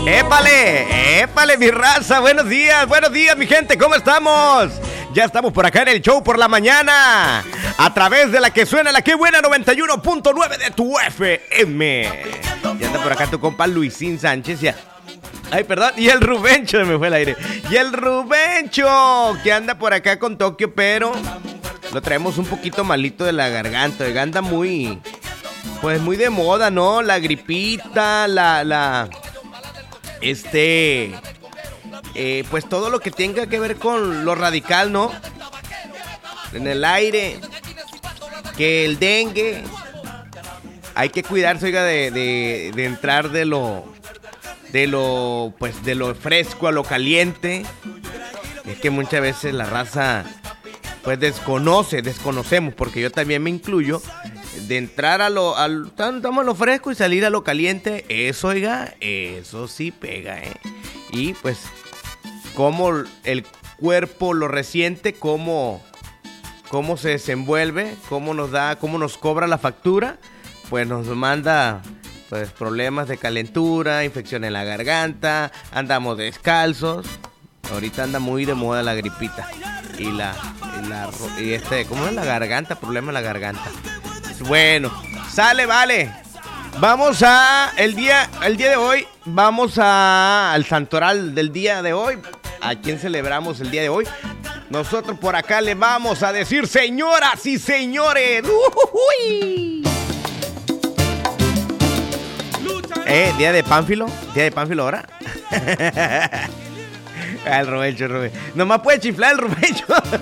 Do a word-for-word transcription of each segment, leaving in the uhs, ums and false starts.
¡Épale! ¡Épale, mi raza! Buenos días, buenos días, mi gente, ¿cómo estamos? Ya estamos por acá en el show por la mañana, a través de la que suena la que buena noventa y uno punto nueve de tu F M. Ya está por acá tu compa Luisín Sánchez. Ya. Ay, perdón, y el Rubencho, me fue el aire. Y el Rubencho, que anda por acá con Tokio, pero lo traemos un poquito malito de la garganta. Oiga, anda muy, pues muy de moda, ¿no? La gripita, la, la, este, eh, pues todo lo que tenga que ver con lo radical, ¿no? En el aire, que el dengue. Hay que cuidarse, oiga, de, de, de entrar de lo... de lo, pues, de lo fresco a lo caliente. Es que muchas veces la raza, pues, desconoce, desconocemos, porque yo también me incluyo, de entrar a lo, a lo, a lo fresco y salir a lo caliente. Eso, oiga, eso sí pega, ¿eh? Y, pues, cómo el cuerpo lo resiente, cómo, cómo se desenvuelve, cómo nos da, cómo nos cobra la factura, pues nos manda... pues problemas de calentura, infección en la garganta, andamos descalzos. Ahorita anda muy de moda la gripita y la y, la, y este, ¿cómo es la garganta? Problema en la garganta. Bueno, sale, vale. Vamos a el día el día de hoy, vamos a al santoral del día de hoy. ¿A quién celebramos el día de hoy? Nosotros por acá le vamos a decir señoras y señores. ¡Uy! Eh, día de Pánfilo, día de Pánfilo ahora. El Rubencho, el Rubencho. Nomás puede chiflar el Rubencho.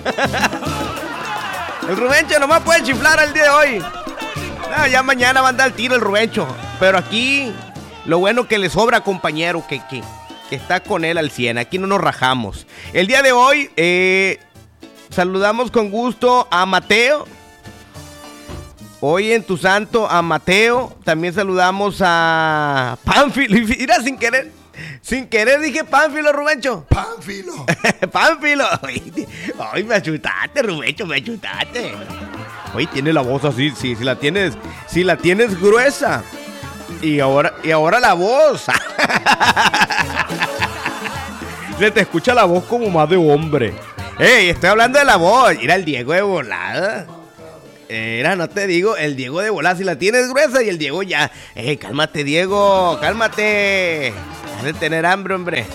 El Rubencho nomás puede chiflar el día de hoy. No, ya mañana va a andar el tiro el Rubencho. Pero aquí, lo bueno que le sobra compañero que, que, que está con él al cien. Aquí no nos rajamos. El día de hoy, eh, saludamos con gusto a Mateo. Hoy en tu santo a Mateo, también saludamos a Pánfilo. Mira, sin querer, sin querer dije Pánfilo, Rubencho. Pánfilo. Pánfilo. Ay, me achutaste, Rubencho, me achutaste. Oye, tiene la voz así, sí, si la tienes, si la tienes gruesa. Y ahora, y ahora la voz. Se te escucha la voz como más de hombre. Ey, estoy hablando de la voz. Mira el Diego de volada. Era, no te digo, el Diego de volar, si la tienes gruesa y el Diego ya. Eh, cálmate, Diego, cálmate. Has de tener hambre, hombre.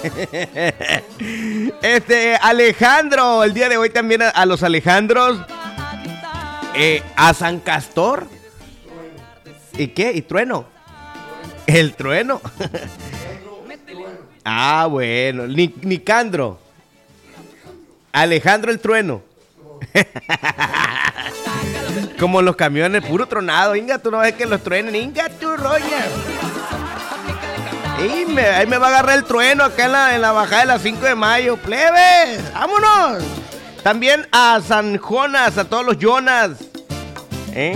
Este, Alejandro, el día de hoy también a, a los Alejandros. Eh, a San Castor. ¿Y qué? ¿Y Trueno? El Trueno. Ah, bueno, Ni, Nicandro. Alejandro el Trueno. Como los camiones, puro tronado. Inga, tú no ves que los truenen. Inga, tu roña. Y me, ahí me va a agarrar el trueno acá en la, en la bajada de las cinco de mayo. ¡Plebes! ¡Vámonos! También a San Jonas, a todos los Jonas. ¿Eh?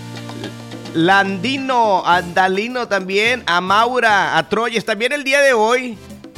Landino, a Andalino también, a Maura, a Troyes. También el día de hoy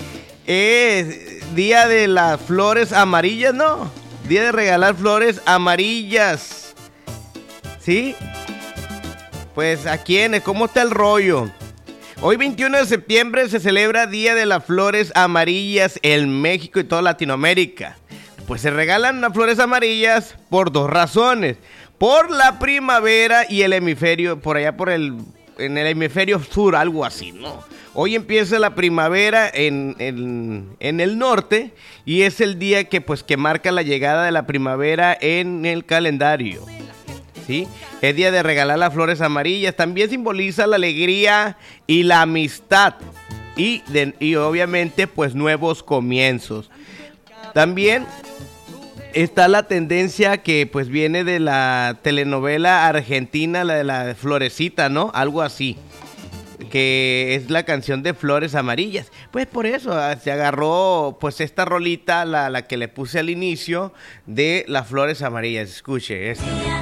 es día de las flores amarillas, ¿no? Día de regalar flores amarillas. ¿Sí? Pues, ¿a quiénes? ¿Cómo está el rollo? Hoy, veintiuno de septiembre, se celebra Día de las Flores Amarillas en México y toda Latinoamérica. Pues se regalan las flores amarillas por dos razones. Por la primavera y el hemisferio, por allá por el, en el hemisferio sur, algo así, ¿no? Hoy empieza la primavera en, en, en el norte y es el día que, pues, que marca la llegada de la primavera en el calendario. ¿Sí? Es día de regalar las flores amarillas. También simboliza la alegría y la amistad. Y, de, y obviamente, pues, nuevos comienzos. También está la tendencia que, pues, viene de la telenovela argentina, la de la Florecita, ¿no? Algo así. Que es la canción de Flores Amarillas. Pues por eso se agarró, pues, esta rolita, la, la que le puse al inicio, de las Flores Amarillas. Escuche esto.